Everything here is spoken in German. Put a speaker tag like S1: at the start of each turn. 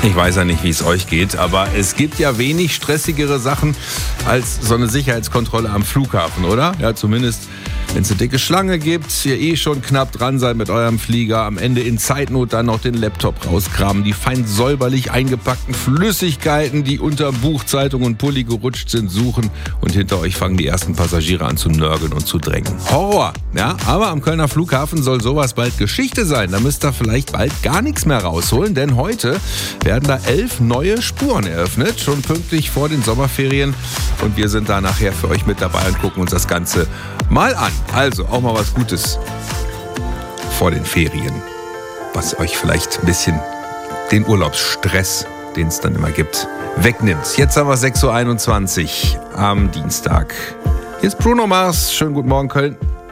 S1: Ich weiß ja nicht, wie es euch geht, aber es gibt ja wenig stressigere Sachen als so eine Sicherheitskontrolle am Flughafen, oder? Ja, zumindest wenn es eine dicke Schlange gibt, ihr schon knapp dran seid mit eurem Flieger, am Ende in Zeitnot dann noch den Laptop rauskramen, die fein säuberlich eingepackten Flüssigkeiten, die unter Buchzeitung und Pulli gerutscht sind, suchen und hinter euch fangen die ersten Passagiere an zu nörgeln und zu drängen. Horror, ja, aber am Kölner Flughafen soll sowas bald Geschichte sein. Da müsst ihr vielleicht bald gar nichts mehr rausholen, denn heute werden da 11 neue Spuren eröffnet, schon pünktlich vor den Sommerferien. Und wir sind da nachher für euch mit dabei und gucken uns das Ganze mal an. Also auch mal was Gutes vor den Ferien, was euch vielleicht ein bisschen den Urlaubsstress, den es dann immer gibt, wegnimmt. Jetzt haben wir 6.21 Uhr am Dienstag. Hier ist Bruno Mars. Schönen guten Morgen, Köln.